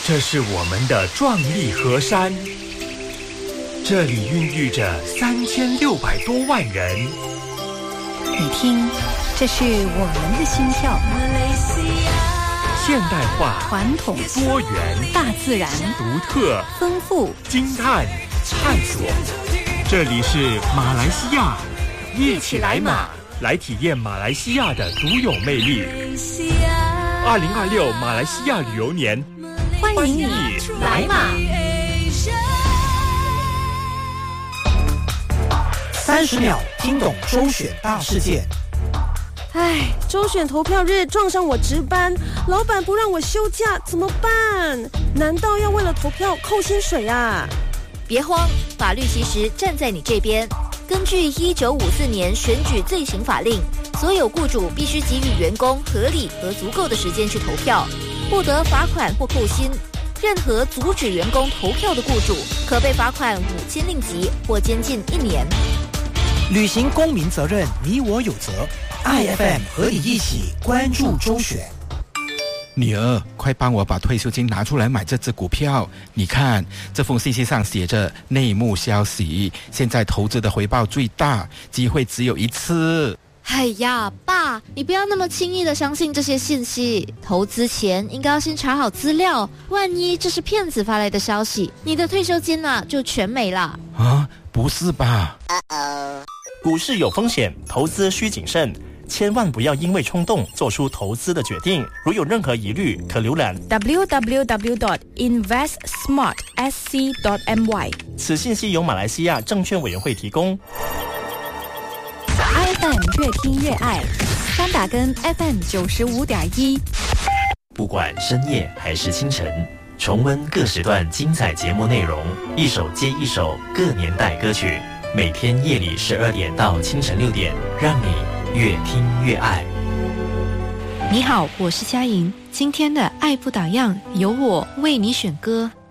这是我们的壮丽河山，这里孕育着3600多万人。 你听，这是我们的心跳。 现代化、 传统、 多元、 大自然、 独特、 丰富、 惊叹、探索。这里是马来西亚，一起来马，来体验马来西亚的独有魅力。2026马来西亚旅游年， 欢迎你来马。 30秒听懂周选大事件。 周选投票日撞上我值班，老板不让我休假，怎么办？难道要为了投票扣薪水啊？ 别慌，法律其实站在你这边。根据1954年选举罪行法令，所有雇主必须给予员工合理和足够的时间去投票，不得罚款或扣薪。任何阻止员工投票的雇主，可被罚款5000令吉或监禁1年。 履行公民责任，你我有责。IFM 和你一起关注周选。 女儿，快帮我把退休金拿出来买这只股票。你看，这封信息上写着内幕消息，现在投资的回报最大，机会只有一次。 哎呀，爸，你不要那么轻易的相信这些信息。投资前应该要先查好资料，万一这是骗子发来的消息，你的退休金就全没了。 啊，不是吧？ 股市有风险，投资需谨慎，千万不要因为冲动做出投资的决定。如有任何疑虑，可浏览 www.investsmartsc.my。 此信息由马来西亚证券委员会提供。 IFM 越听越爱，三打根 FM 95.1。 不管深夜还是清晨，重温各时段精彩节目内容，一首接一首各年代歌曲。每天夜里12点到清晨6点，让你越听越爱。 你好，我是佳莹，今天的爱不打烊由我为你选歌。